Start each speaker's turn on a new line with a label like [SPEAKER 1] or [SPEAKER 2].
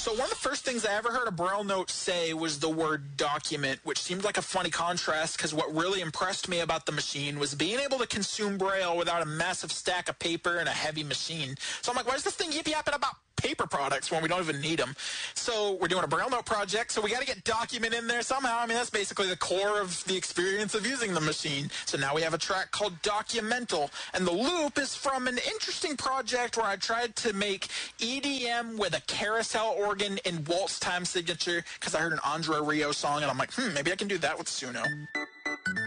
[SPEAKER 1] So one of the first things I ever heard a Braille note say was the word document, which seemed like a funny contrast because what really impressed me about the machine was being able to consume Braille without a massive stack of paper and a heavy machine. So I'm like, why is this thing yippee-yapping about paper products when we don't even need them? So we're doing a Braille note project, so we got to get document in there somehow. I mean, that's basically the core of the experience of using the machine. So now we have a track called Documental, and the loop is from an interesting project where I tried to make EDM with a carousel organ in waltz time signature because I heard an Andre Rio song, and I'm like, maybe I can do that with Suno.